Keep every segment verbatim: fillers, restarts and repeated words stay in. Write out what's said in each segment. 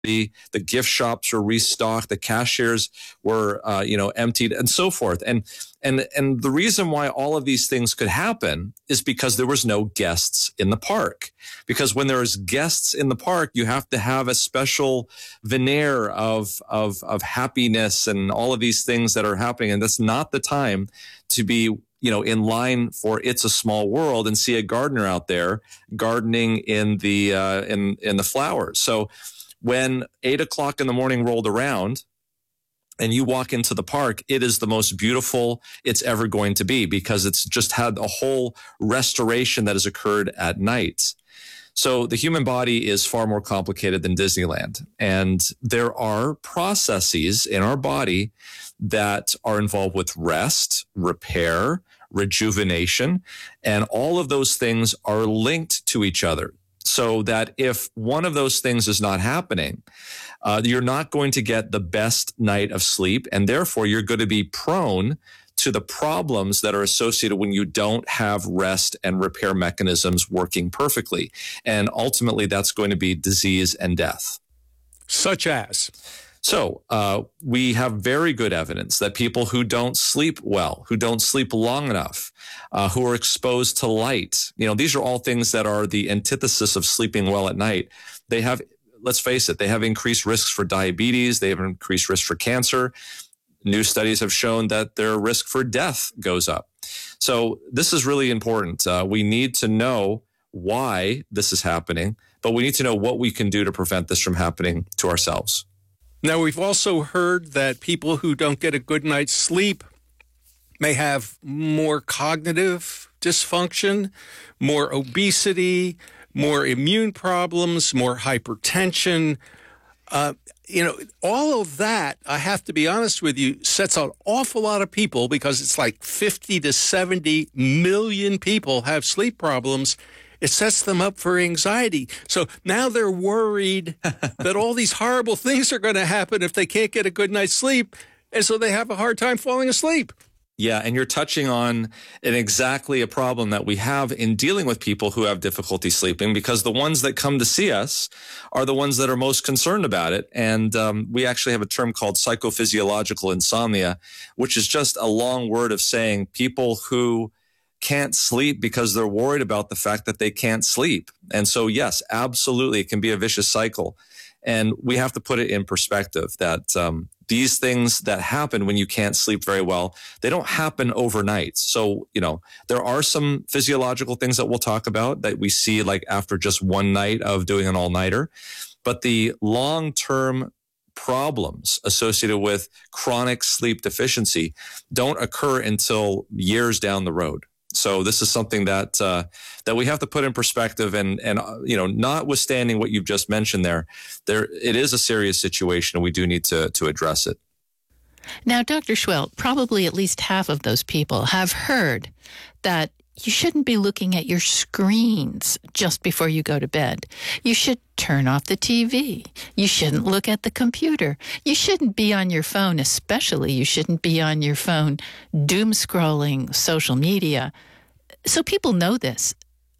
the gift shops were restocked, the cashiers were, uh, you know, emptied, and so forth. And and and the reason why all of these things could happen is because there was no guests in the park. Because when there's guests in the park, you have to have a special veneer of of of happiness and all of these things that are happening, and that's not the time to be, you know, in line for It's a Small World and see a gardener out there gardening in the uh, in in the flowers. So when eight o'clock in the morning rolled around and you walk into the park, it is the most beautiful it's ever going to be, because it's just had a whole restoration that has occurred at night. So the human body is far more complicated than Disneyland. And there are processes in our body that are involved with rest, repair, rejuvenation, and all of those things are linked to each other. So that if one of those things is not happening, uh, you're not going to get the best night of sleep. And therefore, you're going to be prone to the problems that are associated when you don't have rest and repair mechanisms working perfectly. And ultimately, that's going to be disease and death. Such as? So uh, we have very good evidence that people who don't sleep well, who don't sleep long enough, uh, who are exposed to light, you know, these are all things that are the antithesis of sleeping well at night. They have, let's face it, they have increased risks for diabetes. They have increased risk for cancer. New studies have shown that their risk for death goes up. So this is really important. Uh, we need to know why this is happening, but we need to know what we can do to prevent this from happening to ourselves. Now, we've also heard that people who don't get a good night's sleep may have more cognitive dysfunction, more obesity, more immune problems, more hypertension. Uh, you know, all of that, I have to be honest with you, sets an awful lot of people, because it's like fifty to seventy million people have sleep problems. It sets them up for anxiety. So now they're worried that all these horrible things are going to happen if they can't get a good night's sleep. And so they have a hard time falling asleep. Yeah, and you're touching on an exactly a problem that we have in dealing with people who have difficulty sleeping, because the ones that come to see us are the ones that are most concerned about it. And um, we actually have a term called psychophysiological insomnia, which is just a long word of saying people who can't sleep because they're worried about the fact that they can't sleep. And so, yes, absolutely, it can be a vicious cycle. And we have to put it in perspective that um, these things that happen when you can't sleep very well, they don't happen overnight. So, you know, there are some physiological things that we'll talk about that we see like after just one night of doing an all-nighter. But the long-term problems associated with chronic sleep deficiency don't occur until years down the road. So this is something that uh, that we have to put in perspective, and and uh, you know, notwithstanding what you've just mentioned there, there it is a serious situation, and we do need to to address it. Now, Doctor Schwelt, probably at least half of those people have heard that you shouldn't be looking at your screens just before you go to bed. You should turn off the T V. You shouldn't look at the computer. You shouldn't be on your phone, especially you shouldn't be on your phone doom scrolling social media. So people know this,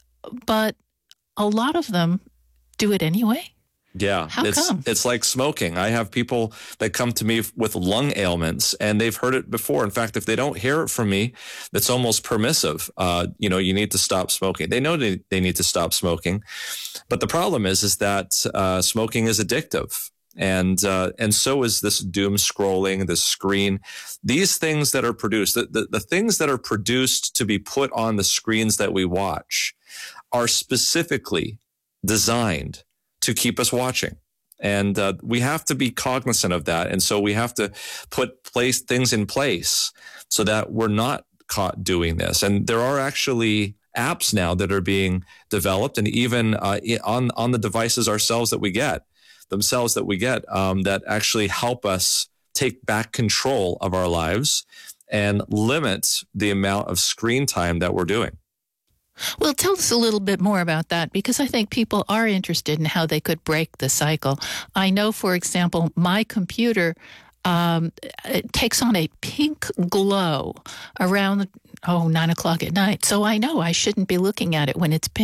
but a lot of them do it anyway. Yeah, How it's come? It's like smoking. I have people that come to me with lung ailments, and they've heard it before. In fact, if they don't hear it from me, it's almost permissive. Uh, you know, you need to stop smoking. They know they, they need to stop smoking, but the problem is, is that uh, smoking is addictive, and uh, and so is this doom scrolling, this screen. These things that are produced, the, the the things that are produced to be put on the screens that we watch, are specifically designed to keep us watching. And uh, we have to be cognizant of that. And so we have to put place things in place so that we're not caught doing this. And there are actually apps now that are being developed, and even uh, on, on the devices ourselves that we get, themselves that we get, um, that actually help us take back control of our lives and limit the amount of screen time that we're doing. Well, tell us a little bit more about that, because I think people are interested in how they could break the cycle. I know, for example, my computer um, it takes on a pink glow around, oh, nine o'clock at night. So I know I shouldn't be looking at it when it's pink.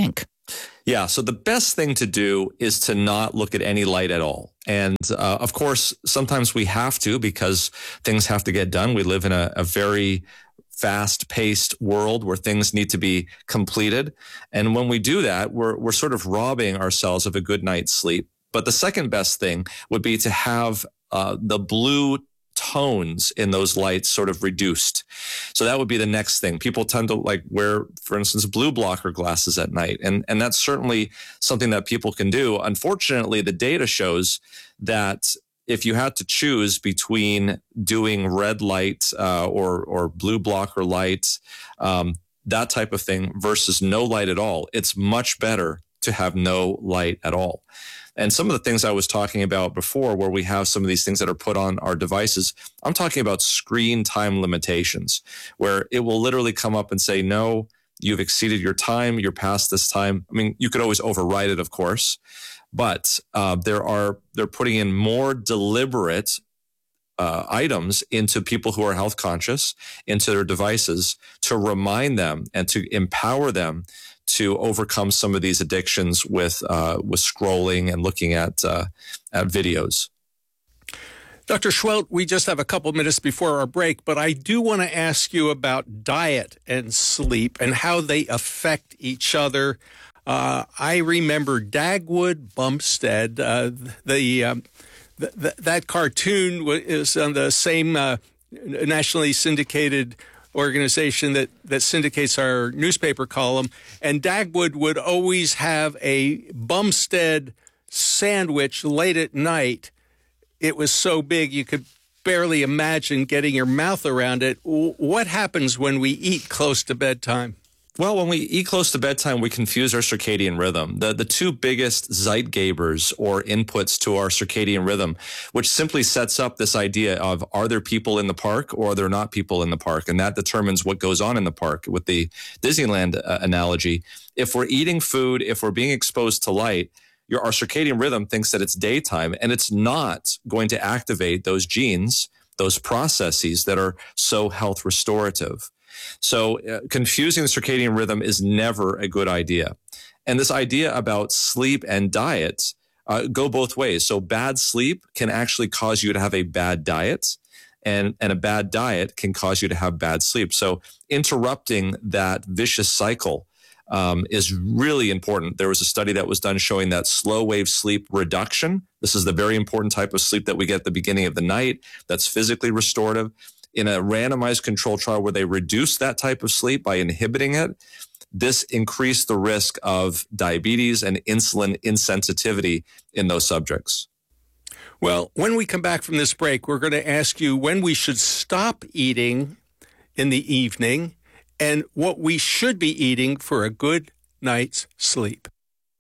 Yeah. So the best thing to do is to not look at any light at all. And uh, of course, sometimes we have to because things have to get done. We live in a, a very fast-paced world where things need to be completed. And when we do that, we're we're sort of robbing ourselves of a good night's sleep. But the second best thing would be to have uh, the blue tones in those lights sort of reduced. So that would be the next thing. People tend to like wear, for instance, blue blocker glasses at night. And, and that's certainly something that people can do. Unfortunately, the data shows that if you had to choose between doing red light uh, or, or blue blocker light, um, that type of thing versus no light at all, it's much better to have no light at all. And some of the things I was talking about before, where we have some of these things that are put on our devices, I'm talking about screen time limitations, where it will literally come up and say, no, you've exceeded your time, you're past this time. I mean, you could always override it, of course, but uh, there are they're putting in more deliberate uh, items into people who are health conscious, into their devices to remind them and to empower them to overcome some of these addictions with uh, with scrolling and looking at uh, at videos. Doctor Schwelt, we just have a couple minutes before our break, but I do want to ask you about diet and sleep and how they affect each other. Uh, I remember Dagwood Bumstead, uh, the, um, the, the that cartoon is on the same uh, nationally syndicated organization that, that syndicates our newspaper column. And Dagwood would always have a Bumstead sandwich late at night. It was so big you could barely imagine getting your mouth around it. What happens when we eat close to bedtime? Well, when we eat close to bedtime, we confuse our circadian rhythm. The the two biggest Zeitgebers or inputs to our circadian rhythm, which simply sets up this idea of, are there people in the park or are there not people in the park? And that determines what goes on in the park. With the Disneyland uh, analogy, if we're eating food, if we're being exposed to light, your our circadian rhythm thinks that it's daytime, and it's not going to activate those genes, those processes that are so health restorative. So uh, confusing the circadian rhythm is never a good idea. And this idea about sleep and diet uh, go both ways. So bad sleep can actually cause you to have a bad diet, and, and a bad diet can cause you to have bad sleep. So interrupting that vicious cycle um, is really important. There was a study that was done showing that slow wave sleep reduction, this is the very important type of sleep that we get at the beginning of the night, that's physically restorative. In a randomized control trial where they reduced that type of sleep by inhibiting it, this increased the risk of diabetes and insulin insensitivity in those subjects. Well, when we come back from this break, we're going to ask you when we should stop eating in the evening and what we should be eating for a good night's sleep.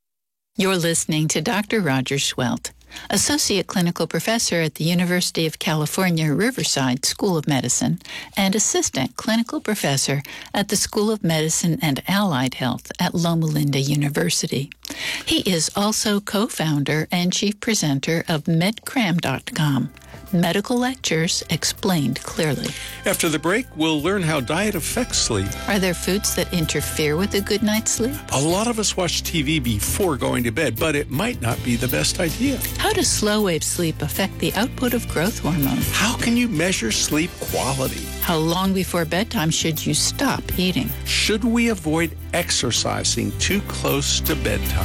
You're listening to Doctor Roger Schwelt, Associate Clinical Professor at the University of California, Riverside School of Medicine, and Assistant Clinical Professor at the School of Medicine and Allied Health at Loma Linda University. He is also co-founder and chief presenter of medcram dot com, medical lectures explained clearly. After the break, we'll learn how diet affects sleep. Are there foods that interfere with a good night's sleep? A lot of us watch T V before going to bed, but it might not be the best idea. How does slow-wave sleep affect the output of growth hormone? How can you measure sleep quality? How long before bedtime should you stop eating? Should we avoid exercising too close to bedtime?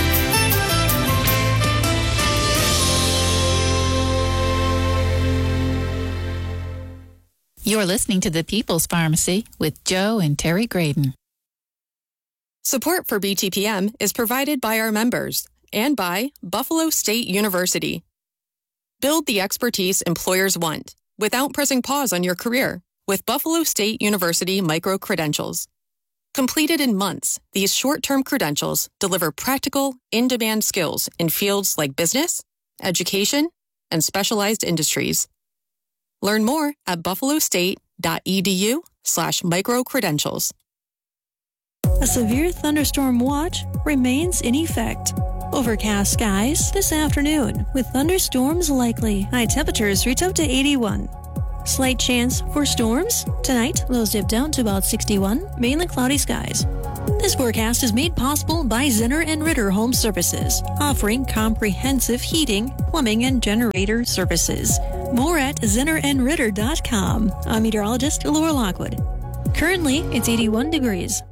You're listening to The People's Pharmacy with Joe and Terry Graydon. Support for B T P M is provided by our members and by Buffalo State University. Build the expertise employers want without pressing pause on your career with Buffalo State University micro-credentials. Completed in months, these short-term credentials deliver practical, in-demand skills in fields like business, education, and specialized industries. Learn more at buffalostate.edu slash micro-credentials. A severe thunderstorm watch remains in effect. Overcast skies this afternoon with thunderstorms likely. High temperatures reach up to eighty-one. Slight chance for storms. Tonight, lows dip down to about sixty-one. Mainly cloudy skies. This forecast is made possible by Zinner and Ritter Home Services, offering comprehensive heating, plumbing, and generator services. More at zinner and ritter dot com. I'm meteorologist Laura Lockwood. Currently, it's eighty-one degrees.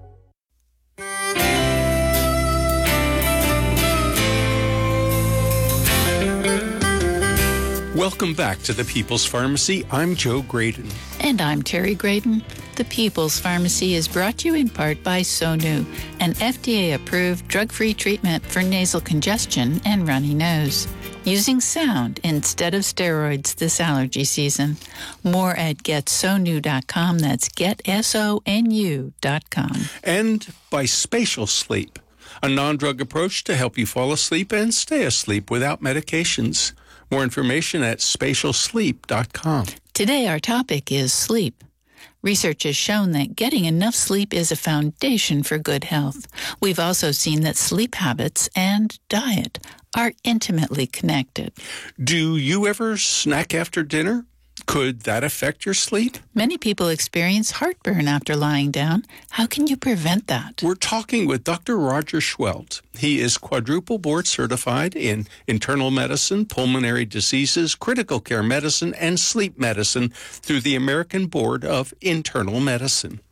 Welcome back to the People's Pharmacy. I'm Joe Graydon. And I'm Terry Graydon. The People's Pharmacy is brought to you in part by Sonu, an F D A-approved drug-free treatment for nasal congestion and runny nose. Using sound instead of steroids this allergy season. More at get sonu dot com. That's get S O N U dot com. And by Spatial Sleep, a non-drug approach to help you fall asleep and stay asleep without medications. More information at spatial sleep dot com. Today our topic is sleep. Research has shown that getting enough sleep is a foundation for good health. We've also seen that sleep habits and diet are intimately connected. Do you ever snack after dinner? Could that affect your sleep? Many people experience heartburn after lying down. How can you prevent that? We're talking with Doctor Roger Schwelt. He is quadruple board certified in internal medicine, pulmonary diseases, critical care medicine, and sleep medicine through the American Board of Internal Medicine.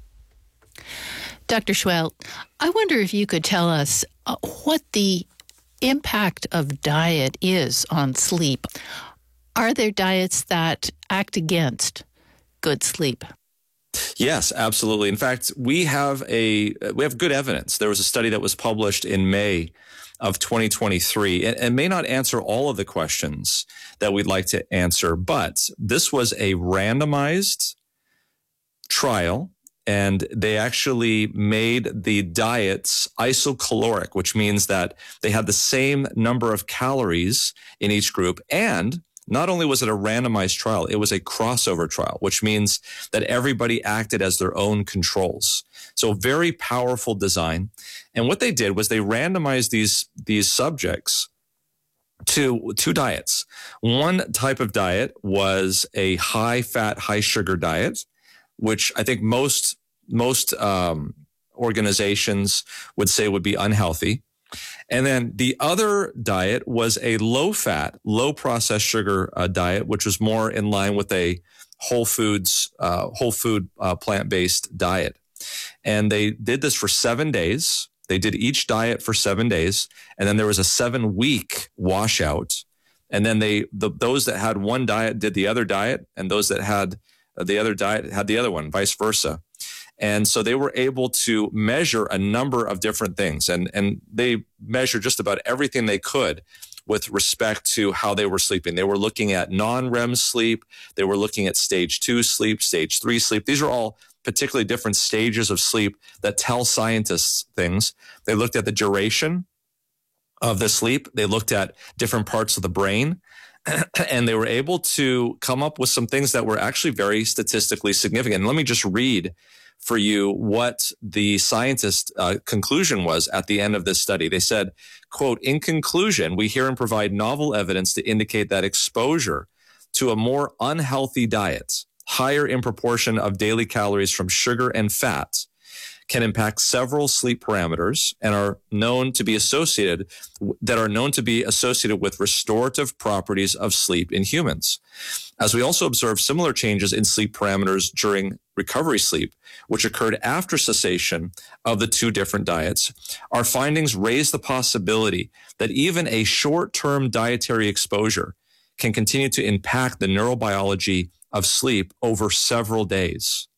Doctor Schwelt, I wonder if you could tell us uh, what the impact of diet is on sleep. Are there diets that act against good sleep? Yes, absolutely. In fact, we have a we have good evidence. There was a study that was published in May of twenty twenty-three, and, and may not answer all of the questions that we'd like to answer, but this was a randomized trial, and they actually made the diets isocaloric, which means that they had the same number of calories in each group. And not only was it a randomized trial, it was a crossover trial, which means that everybody acted as their own controls. So very powerful design. And what they did was they randomized these, these subjects to two diets. One type of diet was a high fat, high sugar diet, which I think most, most, um, organizations would say would be unhealthy. And then the other diet was a low fat, low processed sugar uh, diet, which was more in line with a whole foods, uh, whole food, uh, plant-based diet. And they did this for seven days. They did each diet for seven days. And then there was a seven week washout. And then they, the, those that had one diet did the other diet, and those that had the other diet had the other one, vice versa. And so they were able to measure a number of different things, and, and they measured just about everything they could with respect to how they were sleeping. They were looking at non-R E M sleep. They were looking at stage two sleep, stage three sleep. These are all particularly different stages of sleep that tell scientists things. They looked at the duration of the sleep. They looked at different parts of the brain. And they were able to come up with some things that were actually very statistically significant. And let me just read for you what the scientist uh, conclusion was at the end of this study. They said, quote, "In conclusion, we herein provide novel evidence to indicate that exposure to a more unhealthy diet, higher in proportion of daily calories from sugar and fat, can impact several sleep parameters and are known to be associated that are known to be associated with restorative properties of sleep in humans. As we also observe similar changes in sleep parameters during recovery sleep, which occurred after cessation of the two different diets, our findings raise the possibility that even a short-term dietary exposure can continue to impact the neurobiology of sleep over several days."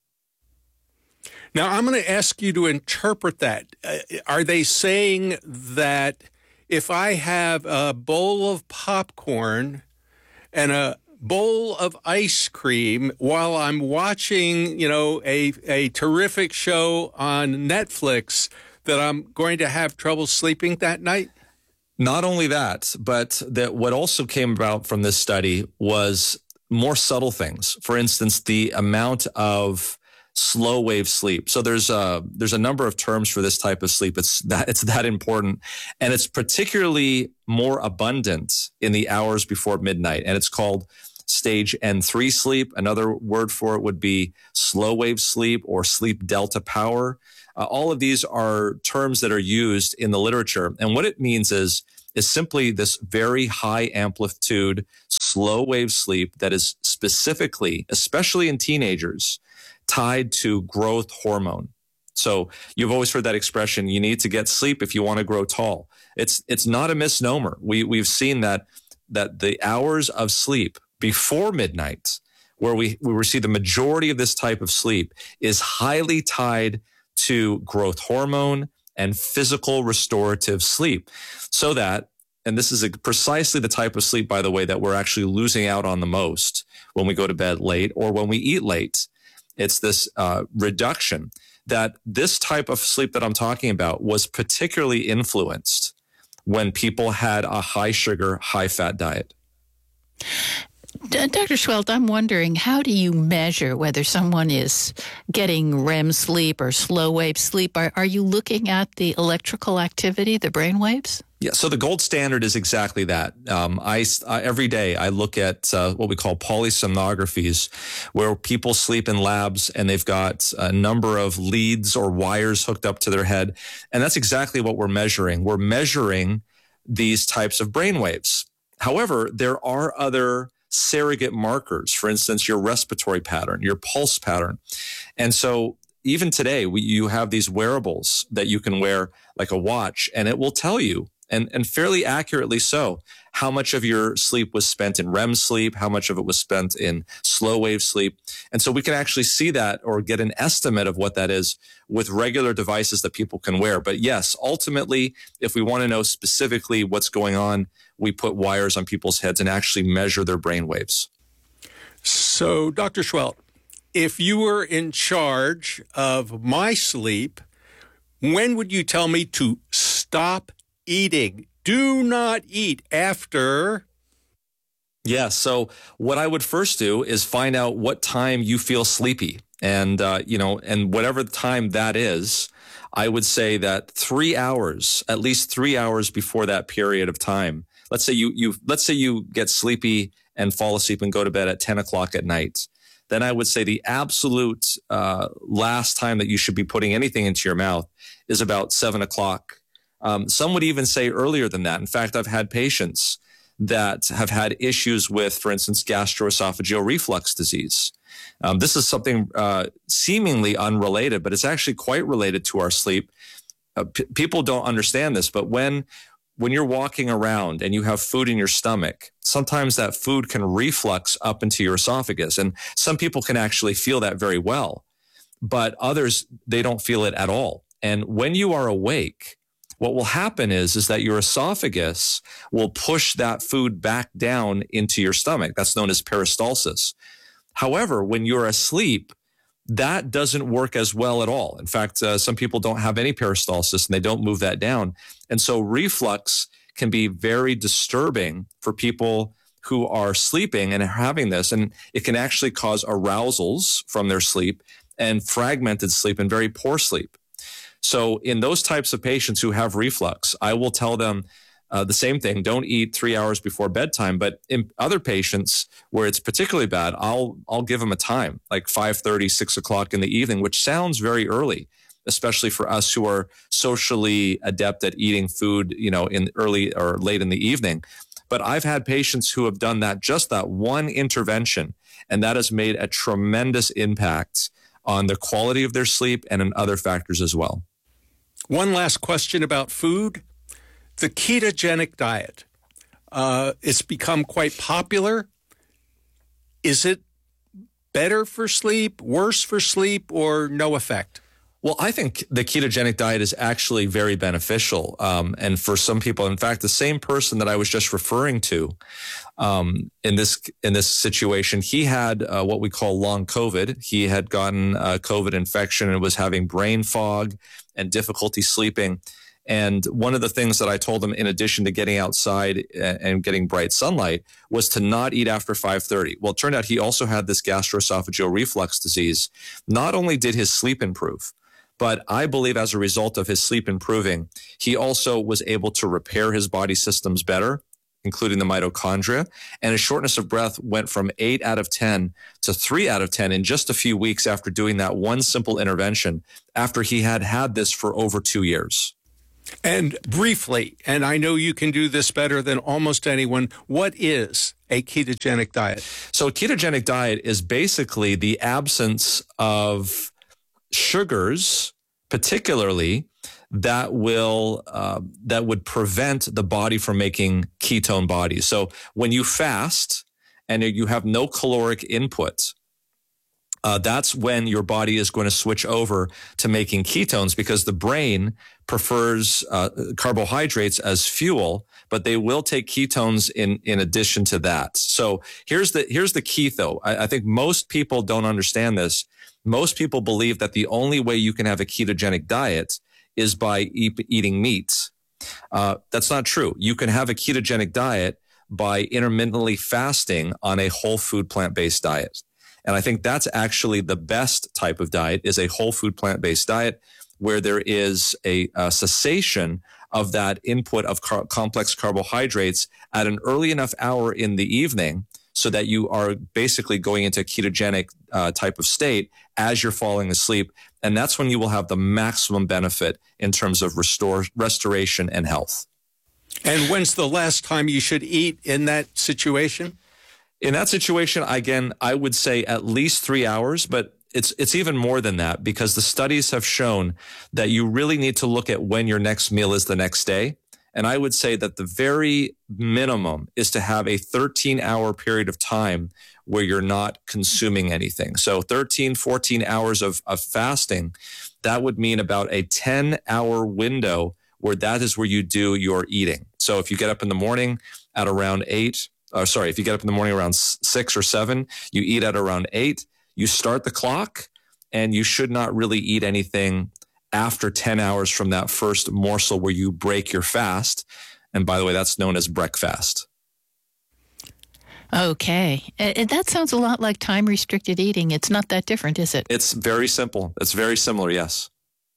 Now, I'm going to ask you to interpret that. Uh, are they saying that if I have a bowl of popcorn and a bowl of ice cream while I'm watching, you know, a, a terrific show on Netflix, that I'm going to have trouble sleeping that night? Not only that, but that what also came about from this study was more subtle things. For instance, the amount of slow wave sleep. So there's a, there's a number of terms for this type of sleep. It's that, it's that important. And it's particularly more abundant in the hours before midnight. And it's called stage N three sleep. Another word for it would be slow wave sleep or sleep delta power. Uh, all of these are terms that are used in the literature. And what it means is, is simply this very high amplitude, slow wave sleep that is specifically, especially in teenagers, tied to growth hormone. So you've always heard that expression, you need to get sleep if you want to grow tall. It's it's not a misnomer. We, we've seen that that the hours of sleep before midnight, where we, we receive the majority of this type of sleep, is highly tied to growth hormone and physical restorative sleep. So that, and this is a, precisely the type of sleep, by the way, that we're actually losing out on the most when we go to bed late or when we eat late. It's this uh, reduction that this type of sleep that I'm talking about was particularly influenced when people had a high sugar, high fat diet. Doctor Schwelt, I'm wondering, how do you measure whether someone is getting R E M sleep or slow wave sleep? Are, are you looking at the electrical activity, the brain waves? Yeah, so the gold standard is exactly that. Um, I, I every day I look at uh, what we call polysomnographies, where people sleep in labs and they've got a number of leads or wires hooked up to their head, and that's exactly what we're measuring. We're measuring these types of brain waves. However, there are other surrogate markers, for instance, your respiratory pattern, your pulse pattern. And so even today, we, you have these wearables that you can wear like a watch, and it will tell you, and, and fairly accurately so, how much of your sleep was spent in R E M sleep, how much of it was spent in slow wave sleep. And so we can actually see that or get an estimate of what that is with regular devices that people can wear. But yes, ultimately, if we want to know specifically what's going on, we put wires on people's heads and actually measure their brain waves. So, Doctor Schwelt, if you were in charge of my sleep, when would you tell me to stop eating? Do not eat after. Yeah. So what I would first do is find out what time you feel sleepy. And, uh, you know, and whatever time that is, I would say that three hours, at least three hours before that period of time. Let's say you, you, let's say you get sleepy and fall asleep and go to bed at ten o'clock at night. Then I would say the absolute uh, last time that you should be putting anything into your mouth is about seven o'clock. Um, some would even say earlier than that. In fact, I've had patients that have had issues with, for instance, gastroesophageal reflux disease. Um, this is something uh, seemingly unrelated, but it's actually quite related to our sleep. Uh, p- people don't understand this, but when when you're walking around and you have food in your stomach, sometimes that food can reflux up into your esophagus. And some people can actually feel that very well, but others, they don't feel it at all. And when you are awake, what will happen is, is that your esophagus will push that food back down into your stomach. That's known as peristalsis. However, when you're asleep, that doesn't work as well at all. In fact, uh, some people don't have any peristalsis and they don't move that down. And so reflux can be very disturbing for people who are sleeping and having this. And it can actually cause arousals from their sleep and fragmented sleep and very poor sleep. So in those types of patients who have reflux, I will tell them uh, the same thing. Don't eat three hours before bedtime. But in other patients where it's particularly bad, I'll I'll give them a time, like five thirty, six o'clock in the evening, which sounds very early, especially for us who are socially adept at eating food, you know, in early or late in the evening. But I've had patients who have done that, just that one intervention, and that has made a tremendous impact on the quality of their sleep and in other factors as well. One last question about food. The ketogenic diet, uh, it's become quite popular. Is it better for sleep, worse for sleep, or no effect? Well, I think the ketogenic diet is actually very beneficial. Um, and for some people, in fact, the same person that I was just referring to um, in this in this situation, he had uh, what we call long COVID. He had gotten a COVID infection and was having brain fog and difficulty sleeping. And one of the things that I told him, in addition to getting outside and getting bright sunlight, was to not eat after five thirty. Well, it turned out he also had this gastroesophageal reflux disease. Not only did his sleep improve, but I believe as a result of his sleep improving, he also was able to repair his body systems better. including the mitochondria. And his shortness of breath went from eight out of ten to three out of ten in just a few weeks after doing that one simple intervention, after he had had this for over two years. And briefly, and I know you can do this better than almost anyone, what is a ketogenic diet? So a ketogenic diet is basically the absence of sugars, particularly that will uh, that would prevent the body from making ketone bodies. So when you fast and you have no caloric input, uh, that's when your body is going to switch over to making ketones, because the brain prefers uh, carbohydrates as fuel, but they will take ketones in in addition to that. So here's the here's the key, though. I, I think most people don't understand this. Most people believe that the only way you can have a ketogenic diet is by eat, eating meat. Uh, that's not true. You can have a ketogenic diet by intermittently fasting on a whole food plant-based diet. And I think that's actually the best type of diet, is a whole food plant-based diet where there is a, a cessation of that input of car- complex carbohydrates at an early enough hour in the evening so that you are basically going into a ketogenic uh, type of state as you're falling asleep. And that's when you will have the maximum benefit in terms of restore, restoration and health. And when's the last time you should eat in that situation? In that situation, again, I would say at least three hours, but it's it's even more than that, because the studies have shown that you really need to look at when your next meal is the next day. And I would say that the very minimum is to have a thirteen hour period of time where you're not consuming anything. So thirteen, fourteen hours of, of fasting, that would mean about a ten hour window where that is where you do your eating. So if you get up in the morning at around eight, uh, sorry, if you get up in the morning around six or seven, you eat at around eight, you start the clock, and you should not really eat anything after ten hours from that first morsel where you break your fast. And by the way, that's known as breakfast. Okay. Uh, that sounds a lot like time-restricted eating. It's not that different, is it? It's very simple. It's very similar, yes.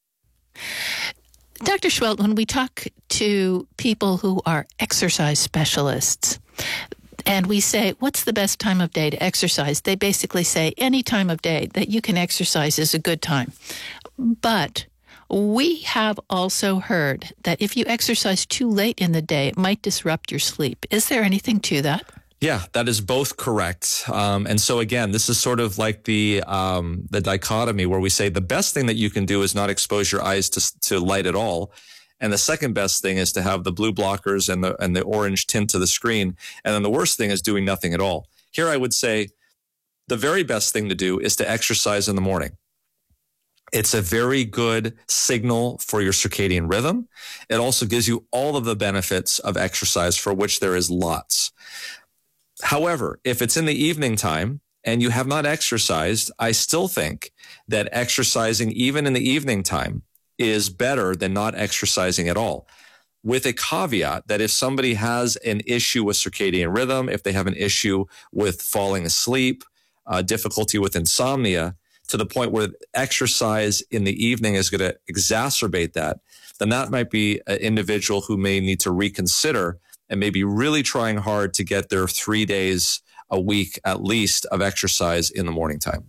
Doctor Schwelt, when we talk to people who are exercise specialists, and we say, what's the best time of day to exercise? They basically say any time of day that you can exercise is a good time. But we have also heard that if you exercise too late in the day, it might disrupt your sleep. Is there anything to that? Yeah, that is both correct. Um, and so again, this is sort of like the um, the dichotomy where we say the best thing that you can do is not expose your eyes to, to light at all. And the second best thing is to have the blue blockers and the and the orange tint to the screen. And then the worst thing is doing nothing at all. Here I would say the very best thing to do is to exercise in the morning. It's a very good signal for your circadian rhythm. It also gives you all of the benefits of exercise, for which there is lots. However, if it's in the evening time and you have not exercised, I still think that exercising even in the evening time is better than not exercising at all, with a caveat that if somebody has an issue with circadian rhythm, if they have an issue with falling asleep, uh, difficulty with insomnia, to the point where exercise in the evening is going to exacerbate that, then that might be an individual who may need to reconsider and maybe really trying hard to get their three days a week at least of exercise in the morning time.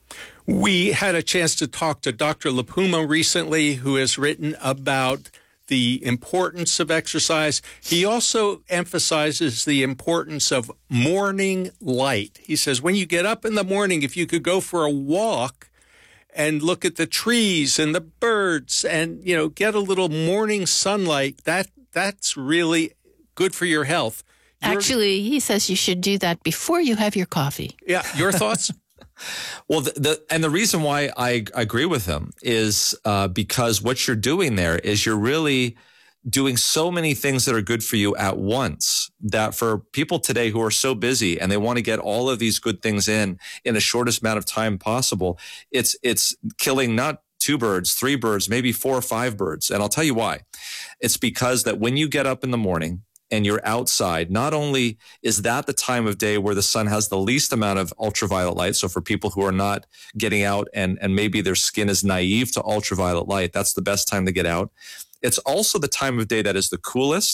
We had a chance to talk to Doctor LaPuma recently, who has written about the importance of exercise. He also emphasizes the importance of morning light. He says when you get up in the morning, if you could go for a walk and look at the trees and the birds and, you know, get a little morning sunlight, that that's really good for your health. Your, Actually, he says you should do that before you have your coffee. Yeah. Your thoughts? Well, the, the and the reason why I agree with him is uh, because what you're doing there is you're really doing so many things that are good for you at once, that for people today who are so busy and they want to get all of these good things in in the shortest amount of time possible, it's it's killing not two birds, three birds, maybe four or five birds. And I'll tell you why. It's because that when you get up in the morning and you're outside, not only is that the time of day where the sun has the least amount of ultraviolet light. So for people who are not getting out and, and maybe their skin is naive to ultraviolet light, that's the best time to get out. It's also the time of day that is the coolest.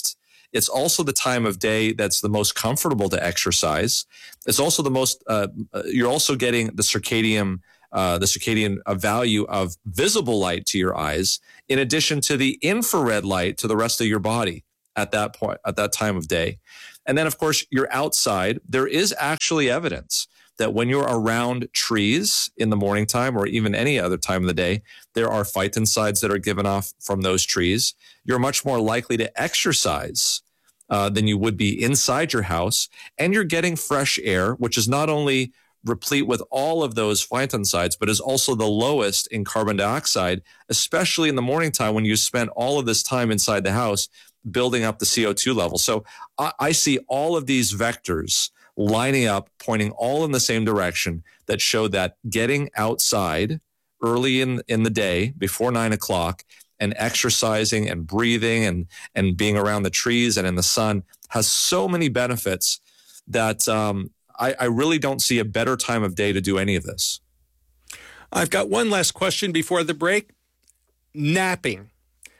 It's also the time of day that's the most comfortable to exercise. It's also the most, uh, you're also getting the circadian, uh, the circadian value of visible light to your eyes, in addition to the infrared light to the rest of your body at that point, at that time of day. And then, of course, you're outside. There is actually evidence that when you're around trees in the morning time or even any other time of the day, there are phytoncides that are given off from those trees. You're much more likely to exercise uh, than you would be inside your house. And you're getting fresh air, which is not only replete with all of those phytoncides, but is also the lowest in carbon dioxide, especially in the morning time when you spend all of this time inside the house building up the C O two level. So I, I see all of these vectors lining up, pointing all in the same direction that show that getting outside early in, in the day before nine o'clock and exercising and breathing and, and being around the trees and in the sun has so many benefits that um, I, I really don't see a better time of day to do any of this. I've got one last question before the break. Napping.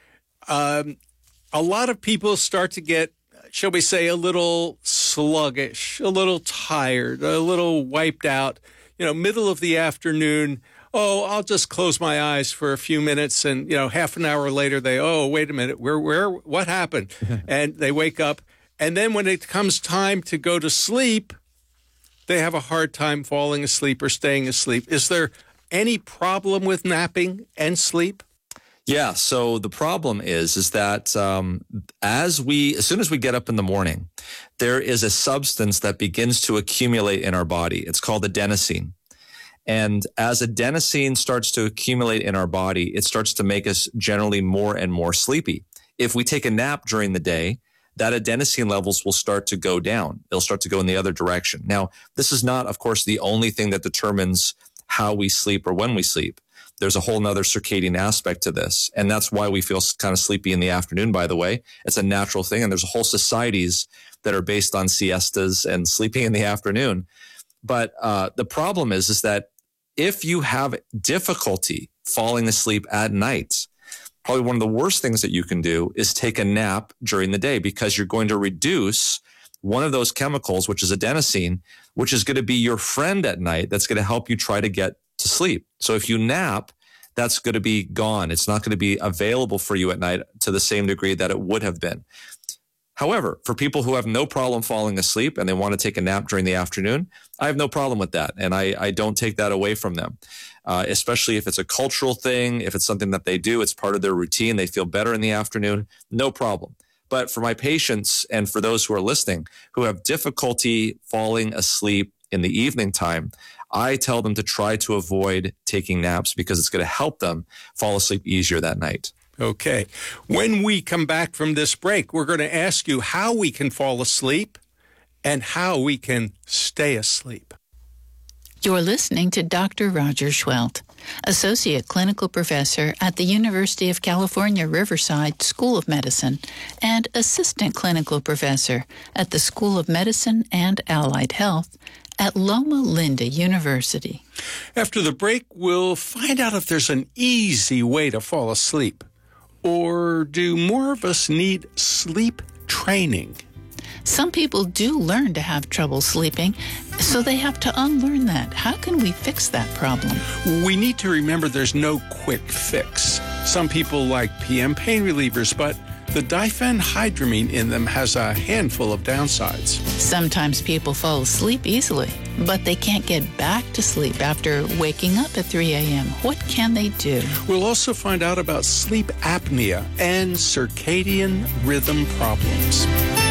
Um, a lot of people start to get, shall we say, a little sluggish, a little tired, a little wiped out, you know, middle of the afternoon. Oh, I'll just close my eyes for a few minutes. And, you know, half an hour later, they, oh, wait a minute, where, where, what happened? And they wake up. And then when it comes time to go to sleep, they have a hard time falling asleep or staying asleep. Is there any problem with napping and sleep? Yeah. So the problem is, is that um, as we, as soon as we get up in the morning, there is a substance that begins to accumulate in our body. It's called adenosine. And as adenosine starts to accumulate in our body, it starts to make us generally more and more sleepy. If we take a nap during the day, that adenosine levels will start to go down. It'll start to go in the other direction. Now, this is not, of course, the only thing that determines how we sleep or when we sleep. There's a whole nother circadian aspect to this. And that's why we feel kind of sleepy in the afternoon, by the way. It's a natural thing. And there's whole societies that are based on siestas and sleeping in the afternoon. But uh, the problem is, is that if you have difficulty falling asleep at night, probably one of the worst things that you can do is take a nap during the day, because you're going to reduce one of those chemicals, which is adenosine, which is going to be your friend at night that's going to help you try to get to sleep. So if you nap, that's going to be gone. It's not going to be available for you at night to the same degree that it would have been. However, for people who have no problem falling asleep and they want to take a nap during the afternoon, I have no problem with that. And I, I don't take that away from them, uh, especially if it's a cultural thing, if it's something that they do, it's part of their routine, they feel better in the afternoon, no problem. But for my patients and for those who are listening who have difficulty falling asleep in the evening time, I tell them to try to avoid taking naps because it's going to help them fall asleep easier that night. Okay. When we come back from this break, we're going to ask you how we can fall asleep and how we can stay asleep. You're listening to Doctor Roger Schwelt, Associate Clinical Professor at the University of California, Riverside School of Medicine and Assistant Clinical Professor at the School of Medicine and Allied Health at Loma Linda University. After the break, we'll find out if there's an easy way to fall asleep. Or do more of us need sleep training? Some people do learn to have trouble sleeping, so they have to unlearn that. How can we fix that problem? We need to remember there's no quick fix. Some people like P M pain relievers, but the diphenhydramine in them has a handful of downsides. Sometimes people fall asleep easily, but they can't get back to sleep after waking up at three a.m. What can they do? We'll also find out about sleep apnea and circadian rhythm problems.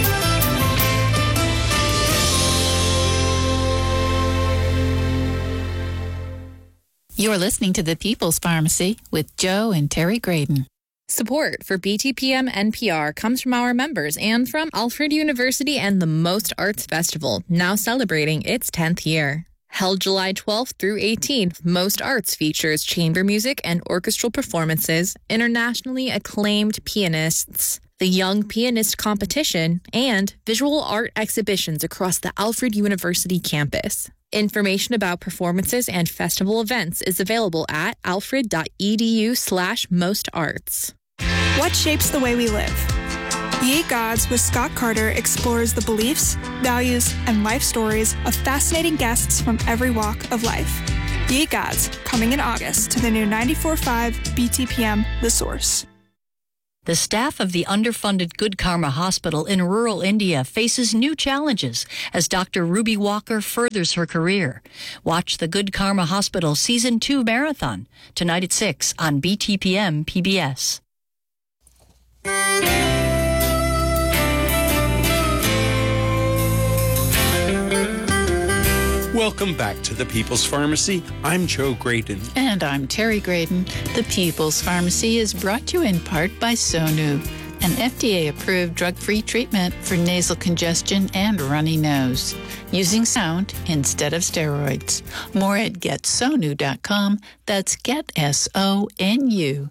You're listening to The People's Pharmacy with Joe and Terry Graydon. Support for B T P M N P R comes from our members and from Alfred University and the Most Arts Festival, now celebrating its tenth year. Held July twelfth through eighteenth, Most Arts features chamber music and orchestral performances, internationally acclaimed pianists, the Young Pianist Competition, and visual art exhibitions across the Alfred University campus. Information about performances and festival events is available at alfred.edu slash most arts. What shapes the way we live? Ye Gods with Scott Carter explores the beliefs, values, and life stories of fascinating guests from every walk of life. Ye Gods, coming in August to the new ninety-four point five B T P M The Source. The staff of the underfunded Good Karma Hospital in rural India faces new challenges as Doctor Ruby Walker furthers her career. Watch the Good Karma Hospital Season two Marathon tonight at six on B T P M P B S. Welcome back to the People's Pharmacy. I'm Joe Graydon. And I'm Terry Graydon. The People's Pharmacy is brought to you in part by Sonu, an F D A-approved drug-free treatment for nasal congestion and runny nose, using sound instead of steroids. More at get sonu dot com. That's get S O N U.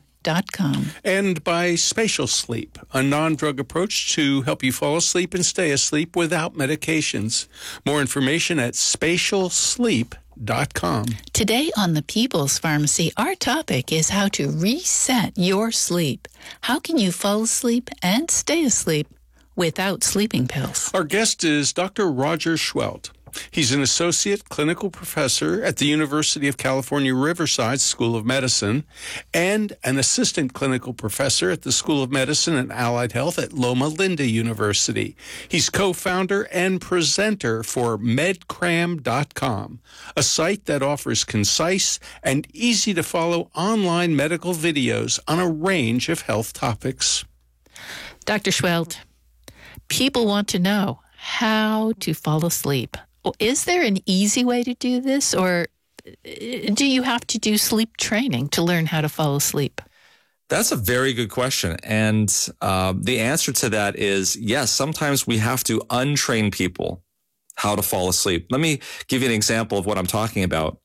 And by Spatial Sleep, a non-drug approach to help you fall asleep and stay asleep without medications. More information at spatial sleep dot com. Today on the People's Pharmacy, our topic is how to reset your sleep. How can you fall asleep and stay asleep without sleeping pills? Our guest is Doctor Roger Schwelt. He's an associate clinical professor at the University of California, Riverside School of Medicine and an assistant clinical professor at the School of Medicine and Allied Health at Loma Linda University. He's co-founder and presenter for med cram dot com, a site that offers concise and easy-to-follow online medical videos on a range of health topics. Doctor Schwelt, people want to know how to fall asleep. Is there an easy way to do this, or do you have to do sleep training to learn how to fall asleep? That's a very good question. And uh, the answer to that is yes, sometimes we have to untrain people how to fall asleep. Let me give you an example of what I'm talking about.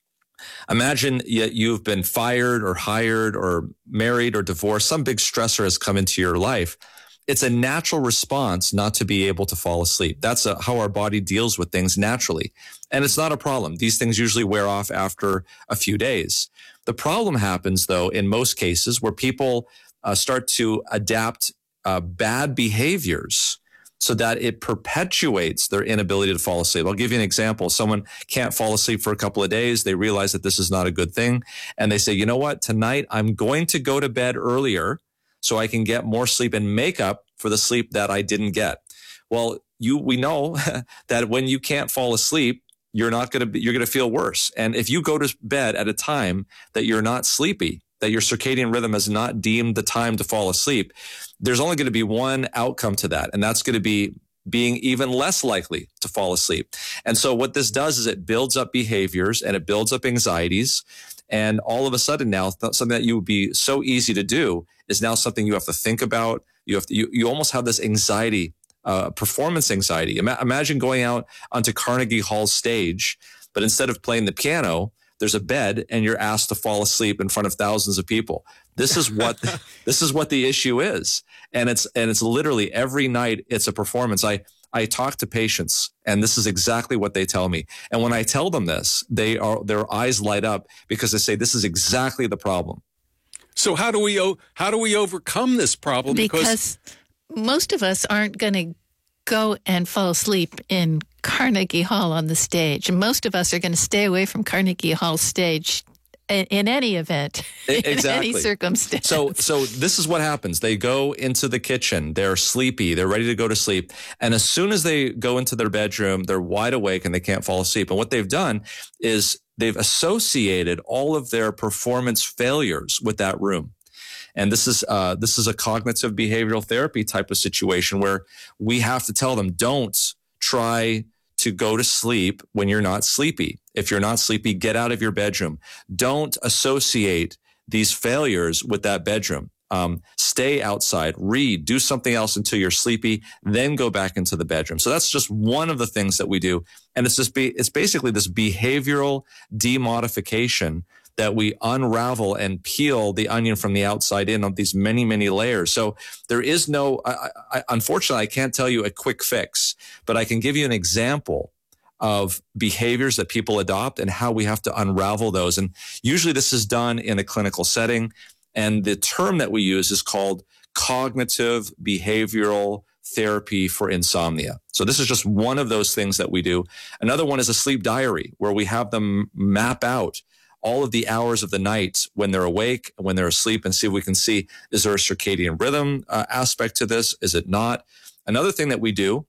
Imagine you've been fired or hired or married or divorced. Some big stressor has come into your life. It's a natural response not to be able to fall asleep. That's a, how our body deals with things naturally. And it's not a problem. These things usually wear off after a few days. The problem happens, though, in most cases where people uh, start to adapt uh, bad behaviors so that it perpetuates their inability to fall asleep. I'll give you an example. Someone can't fall asleep for a couple of days. They realize that this is not a good thing. And they say, you know what, tonight I'm going to go to bed earlier so I can get more sleep and make up for the sleep that I didn't get. Well, you we know that when you can't fall asleep, you're not going to be, you're going to feel worse. And if you go to bed at a time that you're not sleepy, that your circadian rhythm has not deemed the time to fall asleep, there's only going to be one outcome to that, and that's going to be being even less likely to fall asleep. And so what this does is it builds up behaviors and it builds up anxieties. And all of a sudden now, something that you would be so easy to do is now something you have to think about. You have to, you, you almost have this anxiety, uh, performance anxiety. Ima- imagine going out onto Carnegie Hall's stage, but instead of playing the piano, there's a bed and you're asked to fall asleep in front of thousands of people. This is what, this is what the issue is. And it's, and it's literally every night it's a performance. I, I talk to patients and this is exactly what they tell me. And when I tell them this, they are, their eyes light up because they say, this is exactly the problem. So how do we, how do we overcome this problem? Because, because most of us aren't going to go and fall asleep in Carnegie Hall on the stage. Most of us are going to stay away from Carnegie Hall stage in, in any event, exactly. in any circumstance. So, so this is what happens. They go into the kitchen. They're sleepy. They're ready to go to sleep. And as soon as they go into their bedroom, they're wide awake and they can't fall asleep. And what they've done is they've associated all of their performance failures with that room. And this is uh, this is a cognitive behavioral therapy type of situation where we have to tell them, don't try to go to sleep when you're not sleepy. If you're not sleepy, get out of your bedroom. Don't associate these failures with that bedroom. Um, stay outside, read, do something else until you're sleepy, then go back into the bedroom. So that's just one of the things that we do. And it's just be, it's basically this behavioral demodification that we unravel and peel the onion from the outside in of these many, many layers. So there is no, I, I, unfortunately, I can't tell you a quick fix, but I can give you an example of behaviors that people adopt and how we have to unravel those. And usually this is done in a clinical setting. And the term that we use is called cognitive behavioral therapy for insomnia. So this is just one of those things that we do. Another one is a sleep diary, where we have them map out all of the hours of the night when they're awake and when they're asleep, and see if we can see, is there a circadian rhythm uh, aspect to this? Is it not? Another thing that we do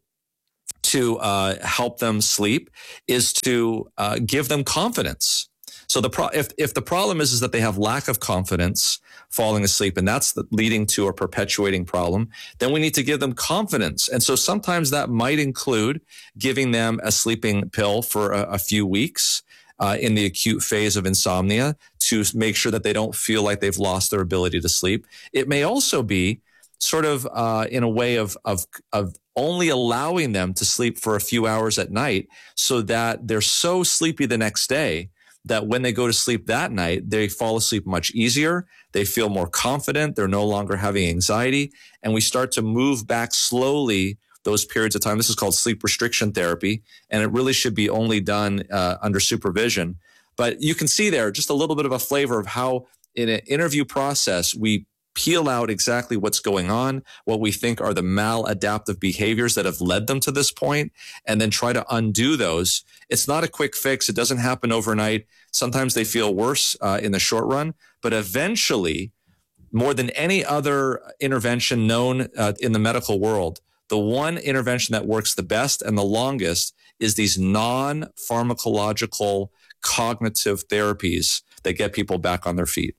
to uh, help them sleep is to uh, give them confidence. So the pro- if if the problem is is that they have lack of confidence falling asleep, and that's the, leading to a perpetuating problem, then we need to give them confidence. And so sometimes that might include giving them a sleeping pill for a, a few weeks uh, in the acute phase of insomnia to make sure that they don't feel like they've lost their ability to sleep. It may also be sort of uh, in a way of of of only allowing them to sleep for a few hours at night, so that they're so sleepy the next day that when they go to sleep that night, they fall asleep much easier. They feel more confident. They're no longer having anxiety. And we start to move back slowly those periods of time. This is called sleep restriction therapy, and it really should be only done uh, under supervision. But you can see there just a little bit of a flavor of how in an interview process, we peel out exactly what's going on, what we think are the maladaptive behaviors that have led them to this point, and then try to undo those. It's not a quick fix. It doesn't happen overnight. Sometimes they feel worse uh, in the short run, but eventually, more than any other intervention known uh, in the medical world, the one intervention that works the best and the longest is these non-pharmacological cognitive therapies that get people back on their feet.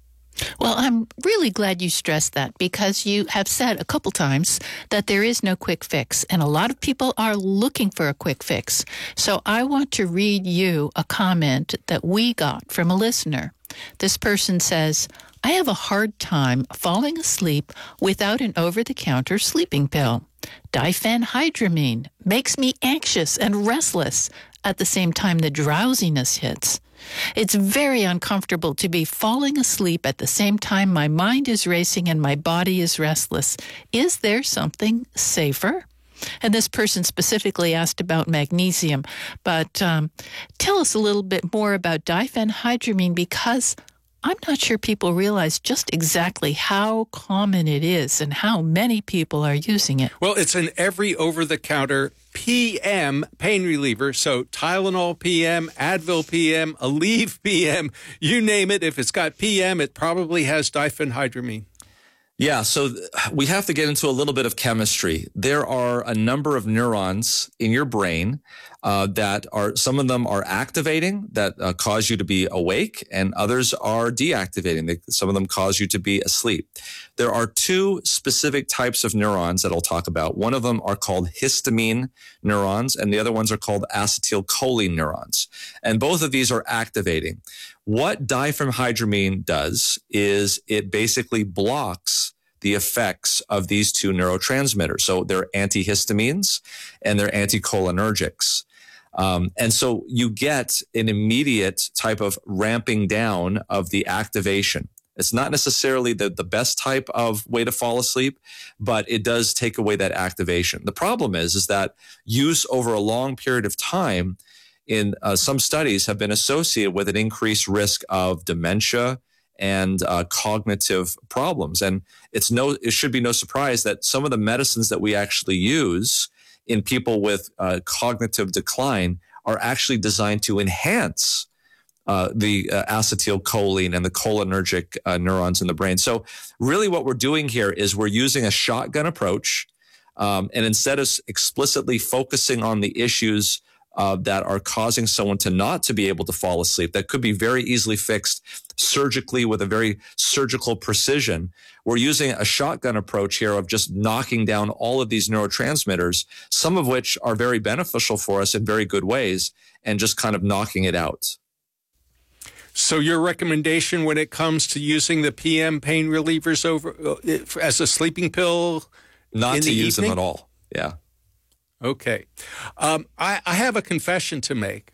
Well, I'm really glad you stressed that, because you have said a couple times that there is no quick fix, and a lot of people are looking for a quick fix. So I want to read you a comment that we got from a listener. This person says, I have a hard time falling asleep without an over-the-counter sleeping pill. Diphenhydramine makes me anxious and restless at the same time the drowsiness hits. It's very uncomfortable to be falling asleep at the same time my mind is racing and my body is restless. Is there something safer? And this person specifically asked about magnesium. But um, tell us a little bit more about diphenhydramine, because I'm not sure people realize just exactly how common it is and how many people are using it. Well, it's an every over-the-counter P M pain reliever. So Tylenol P M, Advil P M, Aleve P M, you name it. If it's got P M, it probably has diphenhydramine. Yeah, so we have to get into a little bit of chemistry. There are a number of neurons in your brain uh, that are, some of them are activating, that uh, cause you to be awake, and others are deactivating. They, some of them cause you to be asleep. There are two specific types of neurons that I'll talk about. One of them are called histamine neurons, and the other ones are called acetylcholine neurons. And both of these are activating. What diphenhydramine does is it basically blocks the effects of these two neurotransmitters. So they're antihistamines and they're anticholinergics. Um, and so you get an immediate type of ramping down of the activation. It's not necessarily the, the best type of way to fall asleep, but it does take away that activation. The problem is, is that use over a long period of time in uh, some studies have been associated with an increased risk of dementia and uh, cognitive problems. And it's no, it should be no surprise that some of the medicines that we actually use in people with uh, cognitive decline are actually designed to enhance uh, the uh, acetylcholine and the cholinergic uh, neurons in the brain. So really what we're doing here is we're using a shotgun approach. Um, and instead of explicitly focusing on the issues Uh, that are causing someone to not to be able to fall asleep, that could be very easily fixed surgically with a very surgical precision. We're using a shotgun approach here of just knocking down all of these neurotransmitters, some of which are very beneficial for us in very good ways, and just kind of knocking it out. So your recommendation when it comes to using the P M pain relievers over uh, as a sleeping pill? Not in to the use evening? them at all. Yeah. Okay. Um, I, I have a confession to make.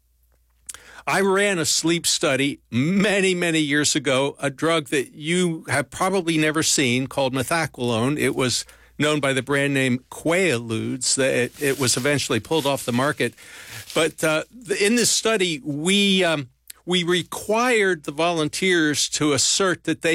I ran a sleep study many, many years ago, a drug that you have probably never seen called methaqualone. It was known by the brand name Quaaludes. It, it was eventually pulled off the market. But uh, in this study, we um, we required the volunteers to assert that they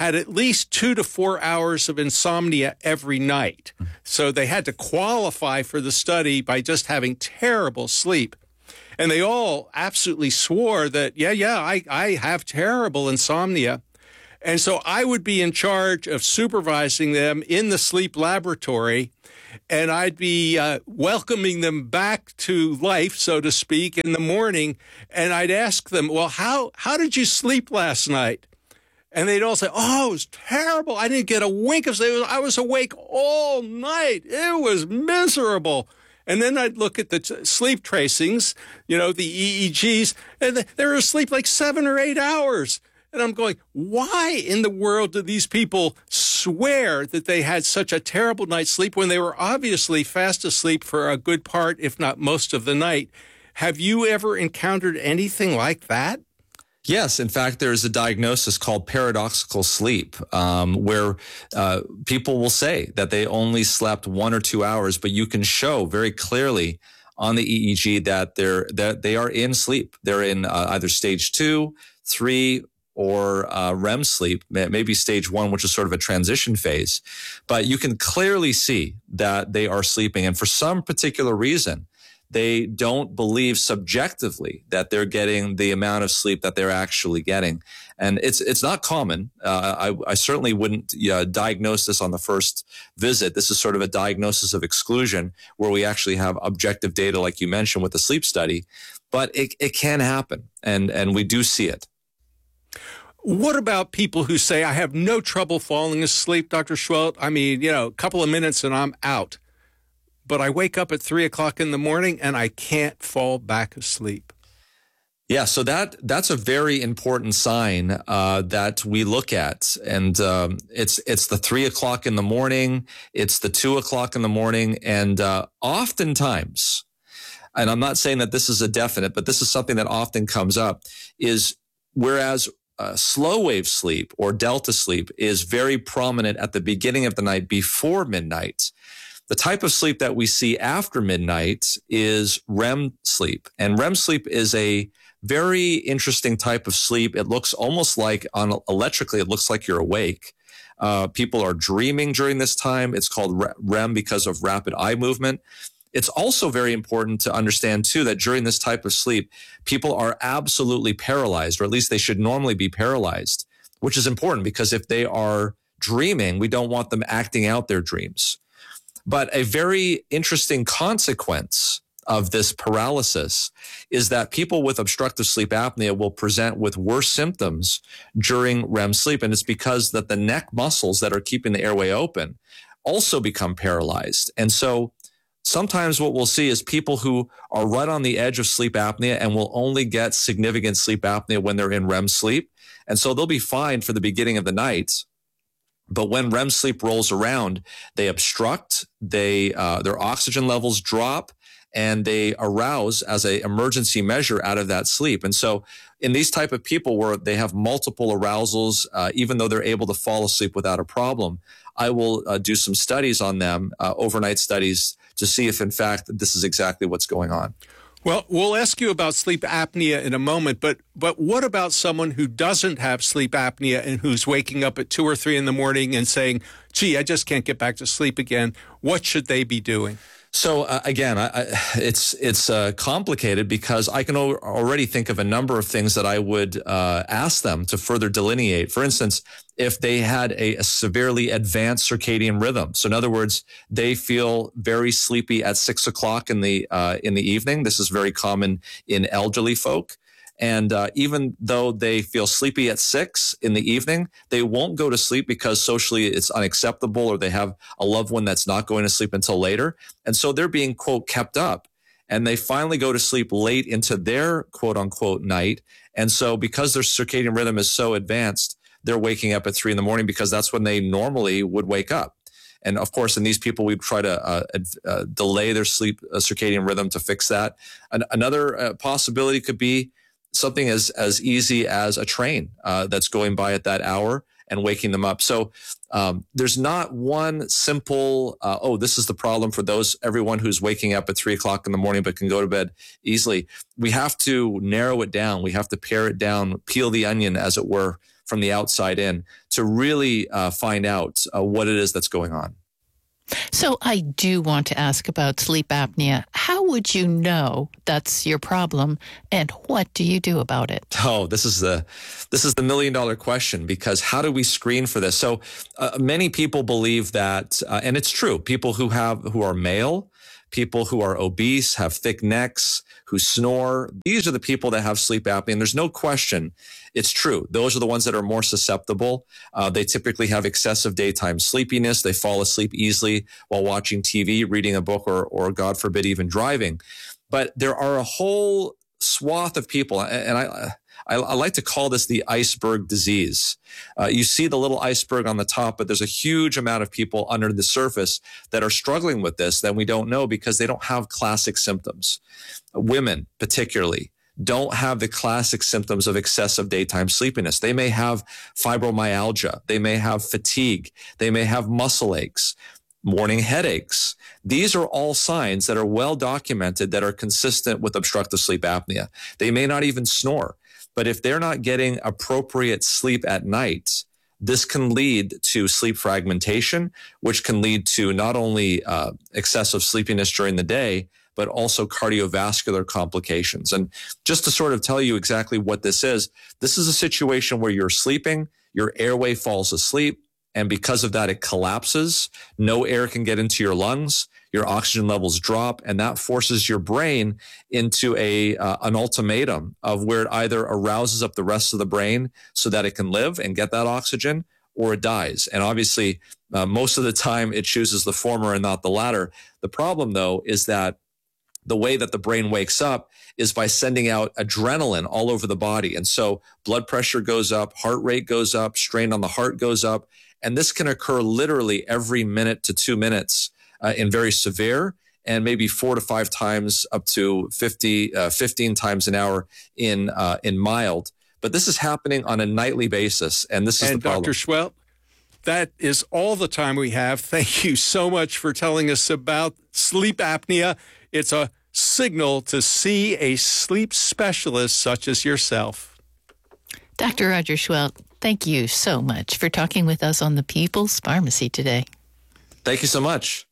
had at least two to four hours of insomnia every night. So they had to qualify for the study by just having terrible sleep. And they all absolutely swore that, yeah, yeah, I, I have terrible insomnia. And so I would be in charge of supervising them in the sleep laboratory, and I'd be uh, welcoming them back to life, so to speak, in the morning. And I'd ask them, well, how, how did you sleep last night? And they'd all say, oh, it was terrible. I didn't get a wink of sleep. I was awake all night. It was miserable. And then I'd look at the t- sleep tracings, you know, the E E Gs, and they were asleep like seven or eight hours. And I'm going, why in the world do these people swear that they had such a terrible night's sleep when they were obviously fast asleep for a good part, if not most of the night? Have you ever encountered anything like that? Yes. In fact, there's a diagnosis called paradoxical sleep, um, where uh, people will say that they only slept one or two hours, but you can show very clearly on the E E G that they're that they are in sleep. They're in uh, either stage two, three, or uh, R E M sleep, maybe stage one, which is sort of a transition phase. But you can clearly see that they are sleeping. And for some particular reason, they don't believe subjectively that they're getting the amount of sleep that they're actually getting. And it's it's not common. Uh, I, I certainly wouldn't uh, diagnose this on the first visit. This is sort of a diagnosis of exclusion where we actually have objective data, like you mentioned, with the sleep study. But it, it can happen, and, and we do see it. What about people who say, I have no trouble falling asleep, Doctor Schwelt? I mean, you know, a couple of minutes and I'm out. But I wake up at three o'clock in the morning and I can't fall back asleep. Yeah, so that that's a very important sign uh, that we look at, and um, it's it's the three o'clock in the morning, it's the two o'clock in the morning, and uh, oftentimes, and I'm not saying that this is a definite, but this is something that often comes up, is whereas uh, slow wave sleep or delta sleep is very prominent at the beginning of the night before midnight. The type of sleep that we see after midnight is R E M sleep. And R E M sleep is a very interesting type of sleep. It looks almost like, on electrically, it looks like you're awake. Uh, people are dreaming during this time. It's called R E M because of rapid eye movement. It's also very important to understand, too, that during this type of sleep, people are absolutely paralyzed, or at least they should normally be paralyzed, which is important because if they are dreaming, we don't want them acting out their dreams. But a very interesting consequence of this paralysis is that people with obstructive sleep apnea will present with worse symptoms during R E M sleep. And it's because that the neck muscles that are keeping the airway open also become paralyzed. And so sometimes what we'll see is people who are right on the edge of sleep apnea and will only get significant sleep apnea when they're in R E M sleep. And so they'll be fine for the beginning of the night. But when R E M sleep rolls around, they obstruct, they uh, their oxygen levels drop, and they arouse as an emergency measure out of that sleep. And so in these type of people where they have multiple arousals, uh, even though they're able to fall asleep without a problem, I will uh, do some studies on them, uh, overnight studies, to see if, in fact, this is exactly what's going on. Well, we'll ask you about sleep apnea in a moment, but but what about someone who doesn't have sleep apnea and who's waking up at two or three in the morning and saying, gee, I just can't get back to sleep again? What should they be doing? So uh, again, I, I, it's it's uh, complicated because I can o- already think of a number of things that I would uh, ask them to further delineate. For instance, if they had a, a severely advanced circadian rhythm, so in other words, they feel very sleepy at six o'clock in the uh, in the evening. This is very common in elderly folk. And uh, even though they feel sleepy at six in the evening, they won't go to sleep because socially it's unacceptable, or they have a loved one that's not going to sleep until later. And so they're being, quote, kept up. And they finally go to sleep late into their, quote unquote, night. And so because their circadian rhythm is so advanced, they're waking up at three in the morning because that's when they normally would wake up. And of course, in these people, we try to uh, uh, delay their sleep uh, circadian rhythm to fix that. An- another uh, possibility could be something as as easy as a train uh, that's going by at that hour and waking them up. So um, there's not one simple, uh, oh, this is the problem for those everyone who's waking up at three o'clock in the morning but can go to bed easily. We have to narrow it down. We have to pare it down, peel the onion, as it were, from the outside in to really uh, find out uh, what it is that's going on. So I do want to ask about sleep apnea. How would you know that's your problem, and what do you do about it? Oh, this is the this is the million dollar question, because how do we screen for this? So uh, many people believe that, uh, and it's true, people who have who are male, people who are obese, have thick necks, who snore, these are the people that have sleep apnea. And there's no question, it's true. Those are the ones that are more susceptible. Uh, they typically have excessive daytime sleepiness. They fall asleep easily while watching T V, reading a book, or, or God forbid, even driving. But there are a whole swath of people, and I, I, I like to call this the iceberg disease. Uh, you see the little iceberg on the top, but there's a huge amount of people under the surface that are struggling with this that we don't know because they don't have classic symptoms. Women, particularly, don't have the classic symptoms of excessive daytime sleepiness. They may have fibromyalgia. They may have fatigue. They may have muscle aches, morning headaches. These are all signs that are well documented that are consistent with obstructive sleep apnea. They may not even snore, but if they're not getting appropriate sleep at night, this can lead to sleep fragmentation, which can lead to not only uh, excessive sleepiness during the day, but also cardiovascular complications. And just to sort of tell you exactly what this is, this is a situation where you're sleeping, your airway falls asleep, and because of that, it collapses. No air can get into your lungs. Your oxygen levels drop, and that forces your brain into a uh, an ultimatum of where it either arouses up the rest of the brain so that it can live and get that oxygen, or it dies. And obviously, uh, most of the time, it chooses the former and not the latter. The problem, though, is that the way that the brain wakes up is by sending out adrenaline all over the body. And so blood pressure goes up, heart rate goes up, strain on the heart goes up. And this can occur literally every minute to two minutes uh, in very severe, and maybe four to five times up to fifty, uh, fifteen times an hour in uh, in mild. But this is happening on a nightly basis, and this is and the problem. Doctor Schwelt, that is all the time we have. Thank you so much for telling us about sleep apnea. It's a signal to see a sleep specialist such as yourself. Doctor Roger Schwelt, thank you so much for talking with us on the People's Pharmacy today. Thank you so much.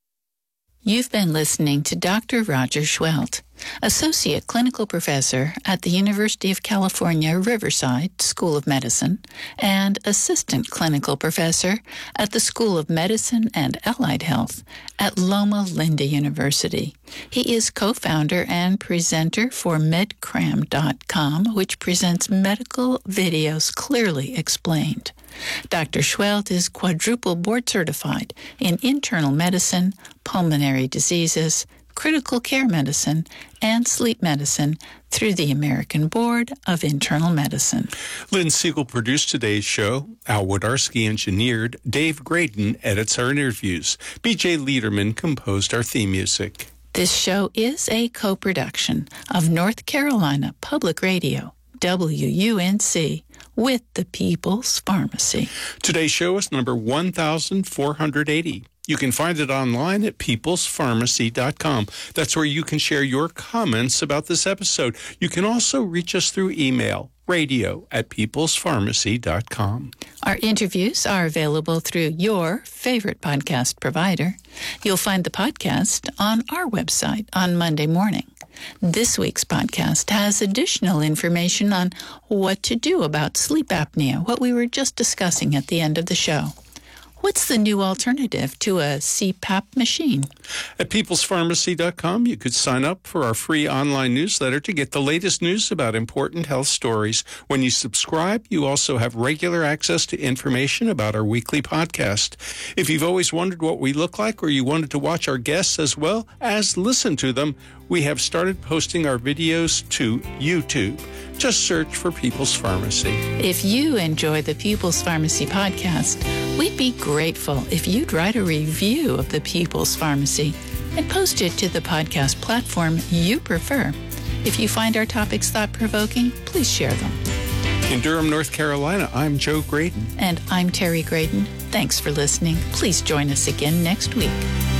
You've been listening to Doctor Roger Schwelt, Associate Clinical Professor at the University of California, Riverside School of Medicine, and Assistant Clinical Professor at the School of Medicine and Allied Health at Loma Linda University. He is co-founder and presenter for medcram dot com, which presents medical videos clearly explained. Doctor Schwelt is quadruple board certified in internal medicine, pulmonary diseases, critical care medicine, and sleep medicine through the American Board of Internal Medicine. Lynn Siegel produced today's show. Al Wodarski engineered. Dave Graydon edits our interviews. B J Liederman composed our theme music. This show is a co-production of North Carolina Public Radio, W U N C, with the People's Pharmacy. Today's show is number one thousand four hundred eighty. You can find it online at peoples pharmacy dot com. That's where you can share your comments about this episode. You can also reach us through email, radio at peoples pharmacy dot com. Our interviews are available through your favorite podcast provider. You'll find the podcast on our website on Monday morning. This week's podcast has additional information on what to do about sleep apnea, what we were just discussing at the end of the show. What's the new alternative to a C PAP machine? At peoples pharmacy dot com, you could sign up for our free online newsletter to get the latest news about important health stories. When you subscribe, you also have regular access to information about our weekly podcast. If you've always wondered what we look like, or you wanted to watch our guests as well as listen to them, we have started posting our videos to YouTube. Just search for People's Pharmacy. If you enjoy the People's Pharmacy podcast, we'd be grateful if you'd write a review of the People's Pharmacy and post it to the podcast platform you prefer. If you find our topics thought-provoking, please share them. In Durham, North Carolina, I'm Joe Graydon. And I'm Terry Graydon. Thanks for listening. Please join us again next week.